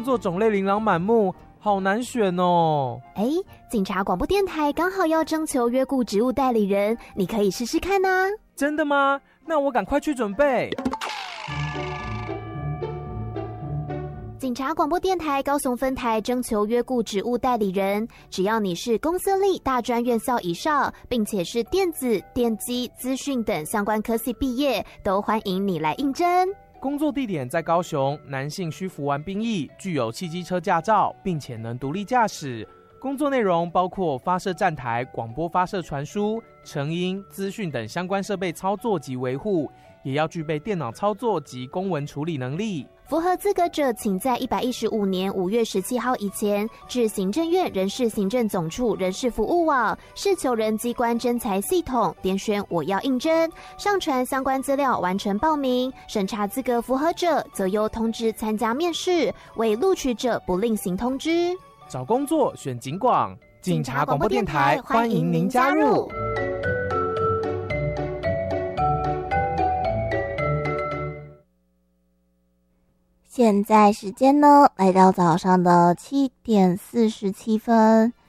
工作种类琳琅满目，好难选哦。 警察广播电台刚好要征求约雇职务代理人，你可以试试看啊。 真的吗？那我赶快去准备。 警察广播电台高雄分台征求约雇职务代理人，只要你是公私立大专院校以上，并且是电子、电机、资讯等相关科系毕业，都欢迎你来应征。 工作地点在高雄，男性需服完兵役，具有汽机车驾照，并且能独立驾驶。工作内容包括发射站台、广播发射传输、成音、资讯等相关设备操作及维护，也要具备电脑操作及公文处理能力。 符合资格者，请在115年5月17号以前至行政院人事行政总处人事服务网事求人机关征才系统点选我要应征，上传相关资料完成报名，审查资格符合者则由通知参加面试，未录取者不另行通知。 找工作选警广，警察广播电台欢迎您加入。 现在时间呢，来到早上的7点47分。